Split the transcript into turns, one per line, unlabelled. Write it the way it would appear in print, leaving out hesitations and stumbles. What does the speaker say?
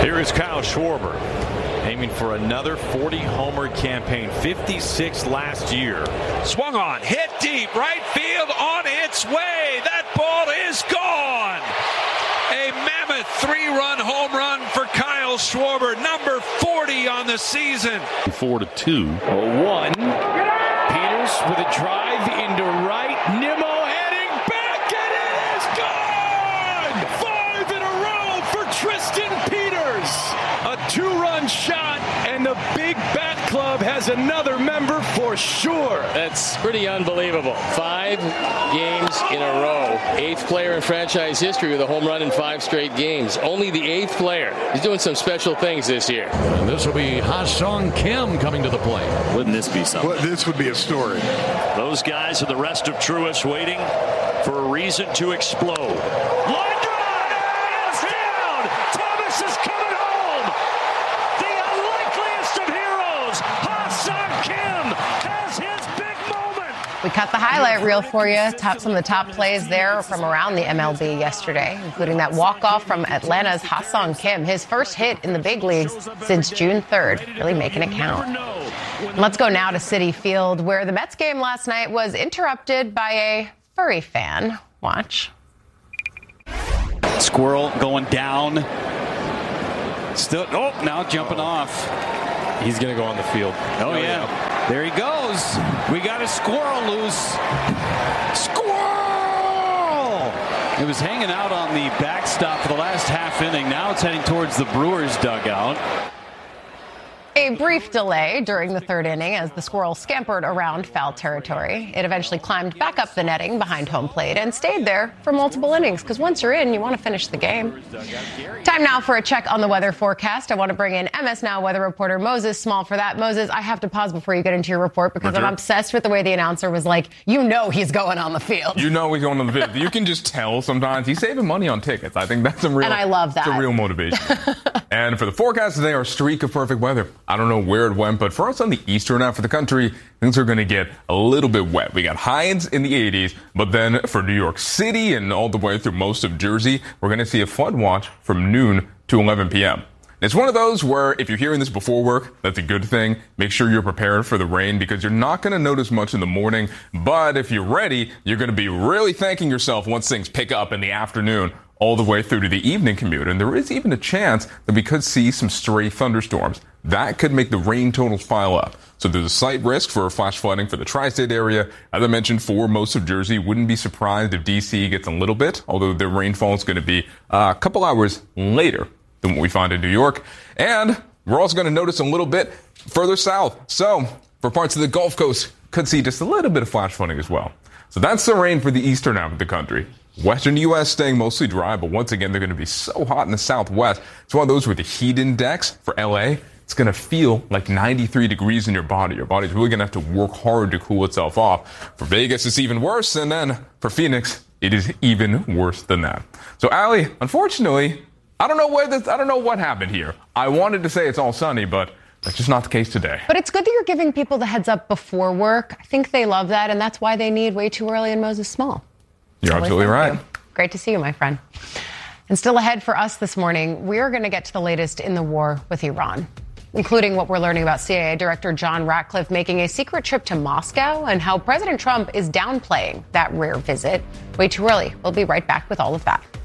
Here is Kyle Schwarber, aiming for another 40-homer campaign, 56 last year.
Swung on, hit deep, right field on its way. That ball is gone. A mammoth 3-run home run for Kyle Schwarber, number 40 on the season.
4-2.
0-1. Peters with a drive into right. Nimmo heading back, and it is gone! 5 in a row for Tristan Peters. A 2-run shot, and the Big Bat Club has another member for sure.
That's pretty unbelievable. 5 games in a row. 8th player in franchise history with a home run in 5 straight games. Only the 8th player. He's doing some special things this year.
And this will be Ha-Seong Kim coming to the plate.
Wouldn't this be something?
Well, this would be a story.
Those guys are the rest of Truist waiting for a reason to explode. Line drive, and it's down. Thomas is coming home. The unlikeliest of heroes, Ha-Seong Kim, has his big moment.
We cut the highlight reel for you. Some of the top plays there from around the MLB yesterday, including that walk-off from Atlanta's Ha-Seong Kim, his first hit in the big leagues since June 3rd, really making it count. And let's go now to Citi Field, where the Mets game last night was interrupted by a furry fan. Watch.
Squirrel going down. Still, now jumping off.
He's going to go on the field.
Oh, yeah. There he goes. We got a squirrel loose. Squirrel! It was hanging out on the backstop for the last half inning. Now it's heading towards the Brewers dugout.
A brief delay during the third inning as the squirrel scampered around foul territory. It eventually climbed back up the netting behind home plate and stayed there for multiple innings, because once you're in, you want to finish the game. Time now for a check on the weather forecast. I want to bring in MS Now weather reporter Moses Small for that. Moses, I have to pause before you get into your report because I'm obsessed with the way the announcer was like, he's going on the field.
He's going on the field. You can just tell sometimes he's saving money on tickets. I think that's a real,
and I love that.
It's a real motivation. And for the forecast today, our streak of perfect weather. I don't know where it went, but for us on the eastern half of the country, things are going to get a little bit wet. We got highs in the 80s, but then for New York City and all the way through most of Jersey, we're going to see a flood watch from noon to 11 p.m. It's one of those where if you're hearing this before work, that's a good thing. Make sure you're prepared for the rain because you're not going to notice much in the morning. But if you're ready, you're going to be really thanking yourself once things pick up in the afternoon all the way through to the evening commute. And there is even a chance that we could see some stray thunderstorms. That could make the rain totals pile up. So there's a slight risk for flash flooding for the tri-state area. As I mentioned, for most of Jersey, wouldn't be surprised if D.C. gets a little bit, although the rainfall is going to be a couple hours later than what we find in New York. And we're also going to notice a little bit further south. So for parts of the Gulf Coast, could see just a little bit of flash flooding as well. So that's the rain for the eastern half of the country. Western U.S. staying mostly dry, but once again, they're going to be so hot in the southwest. It's one of those with the heat index for L.A. It's going to feel like 93 degrees in your body. Your body's really going to have to work hard to cool itself off. For Vegas, it's even worse. And then for Phoenix, it is even worse than that. So, Allie, unfortunately, I don't know what happened here. I wanted to say it's all sunny, but that's just not the case today.
But it's good that you're giving people the heads up before work. I think they love that, and that's why they need Way Too Early and Moses Small.
You're absolutely right.
Great to see you, my friend. And still ahead for us this morning, we're going to get to the latest in the war with Iran, including what we're learning about CIA Director John Ratcliffe making a secret trip to Moscow and how President Trump is downplaying that rare visit. Way Too Early. We'll be right back with all of that.